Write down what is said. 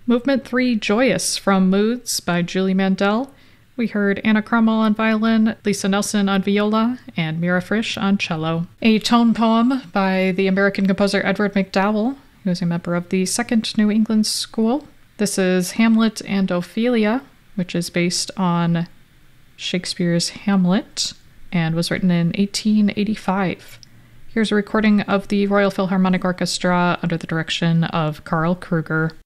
Movement 3, Joyous, from Moods by Julie Mandel. We heard Anna Krummel on violin, Lisa Nelson on viola, and Mira Frisch on cello. A tone poem by the American composer Edward McDowell, who is a member of the Second New England School. This is Hamlet and Ophelia, which is based on Shakespeare's Hamlet and was written in 1885. Here's a recording of the Royal Philharmonic Orchestra under the direction of Karl Kruger.